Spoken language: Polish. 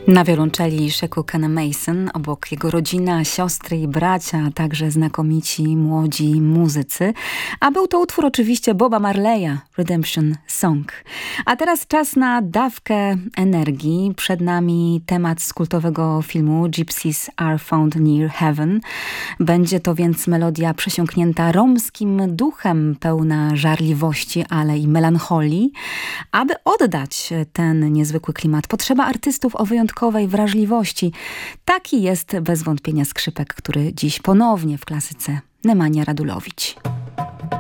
Na wiolonczeli Sheku Kana Mason, obok jego rodzina, siostry i bracia, a także znakomici młodzi muzycy. A był to utwór oczywiście Boba Marleya, Redemption Song. A teraz czas na dawkę energii. Przed nami temat z kultowego filmu Gypsies Are Found Near Heaven. Będzie to więc melodia przesiąknięta romskim duchem, pełna żarliwości, ale i melancholii. Aby oddać ten niezwykły klimat, potrzeba artystów o wyjątkowej wrażliwości. Taki jest bez wątpienia skrzypek, który dziś ponownie w klasyce Nemanja Radulowicz.